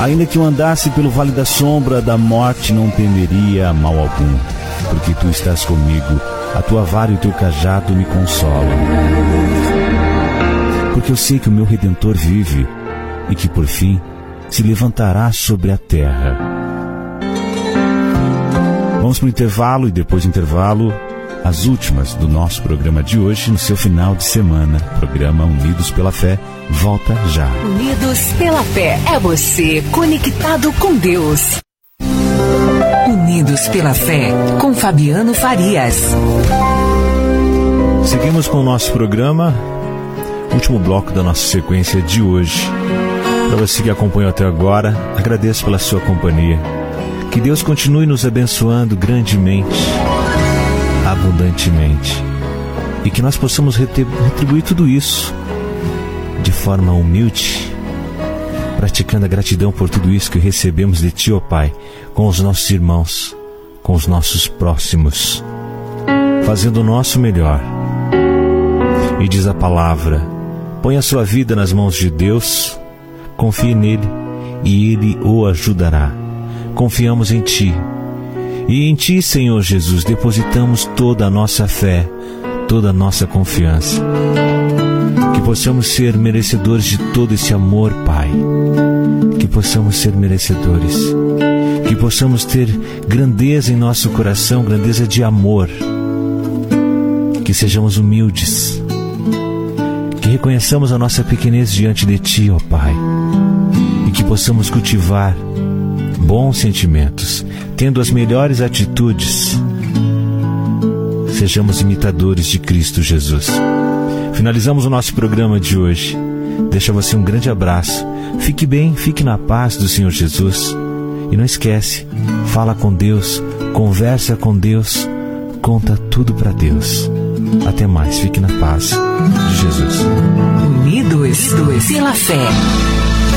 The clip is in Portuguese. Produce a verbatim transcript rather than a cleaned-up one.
Ainda que eu andasse pelo vale da sombra da morte, não temeria mal algum, porque tu estás comigo, a tua vara e o teu cajado me consolam. Porque eu sei que o meu Redentor vive e que por fim se levantará sobre a terra. Vamos para o intervalo e depois do intervalo, as últimas do nosso programa de hoje, no seu final de semana. Programa Unidos pela Fé volta já. Unidos pela Fé é você conectado com Deus. Unidos pela Fé com Fabiano Farias. Seguimos com o nosso programa, último bloco da nossa sequência de hoje. Para você que acompanhou até agora, agradeço pela sua companhia. Que Deus continue nos abençoando grandemente, abundantemente, e que nós possamos retribuir tudo isso de forma humilde, praticando a gratidão por tudo isso que recebemos de Ti, ó Pai, com os nossos irmãos, com os nossos próximos, fazendo o nosso melhor. E diz a palavra: põe a sua vida nas mãos de Deus, confie nele e Ele o ajudará. Confiamos em Ti. E em Ti, Senhor Jesus, depositamos toda a nossa fé, toda a nossa confiança. Que possamos ser merecedores de todo esse amor, Pai. Que possamos ser merecedores. Que possamos ter grandeza em nosso coração, grandeza de amor. Que sejamos humildes. Que reconheçamos a nossa pequenez diante de Ti, ó Pai. E que possamos cultivar bons sentimentos, tendo as melhores atitudes. Sejamos imitadores de Cristo Jesus. Finalizamos o nosso programa de hoje. Deixa você um grande abraço. Fique bem, fique na paz do Senhor Jesus. E não esquece, fala com Deus, conversa com Deus, conta tudo para Deus. Até mais, fique na paz de Jesus. Unidos pela Fé.